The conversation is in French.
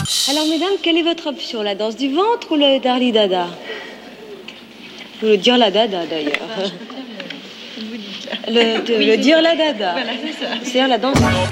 Alors, mesdames, quelle est votre option? La danse du ventre ou le Darli Dada? Ou le Dirla Dada, d'ailleurs. Le Dirla Dada. Voilà, c'est ça. C'est-à-dire la danse.